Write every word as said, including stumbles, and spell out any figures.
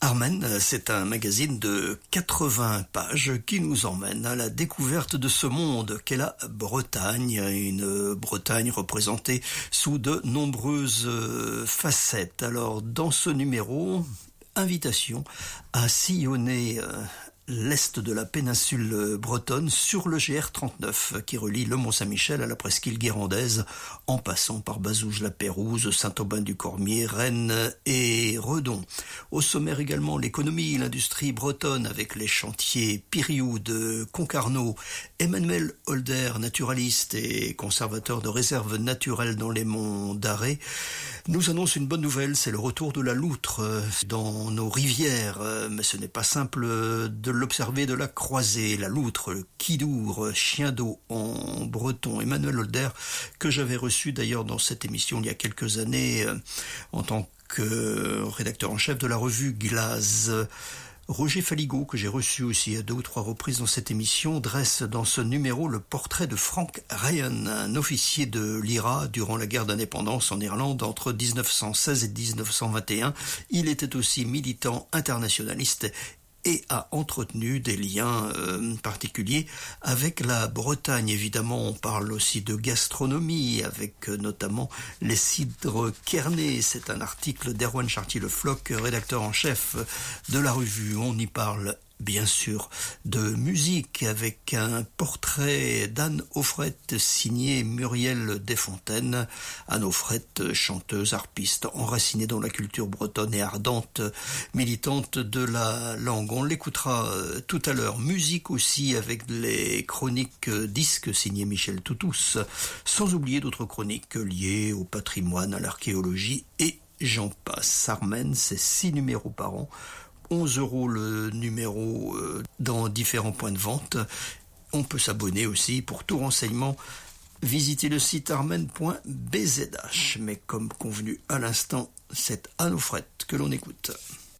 Armen, c'est un magazine de quatre-vingts pages qui nous emmène à la découverte de ce monde qu'est la Bretagne, une Bretagne représentée sous de nombreuses facettes. Alors, dans ce numéro, invitation à sillonner l'est de la péninsule bretonne sur le G R trente-neuf qui relie le Mont-Saint-Michel à la presqu'île guérandaise en passant par Bazouges-la-Pérouse, Saint-Aubin-du-Cormier, Rennes et Redon. Au sommaire également l'économie, l'industrie bretonne avec les chantiers Piriou de Concarneau, Emmanuel Holder, naturaliste et conservateur de réserves naturelles dans les monts d'Arrée, nous annonce une bonne nouvelle, c'est le retour de la loutre dans nos rivières, mais ce n'est pas simple de l'observer, de la croiser. La loutre, le kidour, chien d'eau en breton. Emmanuel Holder, que j'avais reçu d'ailleurs dans cette émission il y a quelques années en tant que rédacteur en chef de la revue Glaze. Roger Faligot, que j'ai reçu aussi à deux ou trois reprises dans cette émission, dresse dans ce numéro le portrait de Frank Ryan, un officier de l'I R A durant la guerre d'indépendance en Irlande entre dix-neuf cent seize et dix-neuf cent vingt et un. Il était aussi militant internationaliste et a entretenu des liens euh, particuliers avec la Bretagne. Évidemment, on parle aussi de gastronomie, avec euh, notamment les cidres Kernay. C'est un article d'Erwan Chartier-Le Floch, rédacteur en chef de la revue. On y parle bien sûr de musique avec un portrait d'Anne Offrette signé Muriel Desfontaines. Anne Offrette, chanteuse, harpiste, enracinée dans la culture bretonne et ardente militante de la langue. On l'écoutera tout à l'heure. Musique aussi avec les chroniques disques signées Michel Toutous, sans oublier d'autres chroniques liées au patrimoine, à l'archéologie et j'en passe. Armen, c'est six numéros par an. onze euros le numéro euh, dans différents points de vente. On peut s'abonner aussi. Pour tout renseignement, visitez le site armen point b z h. Mais comme convenu à l'instant, c'est Anne Offrette que l'on écoute.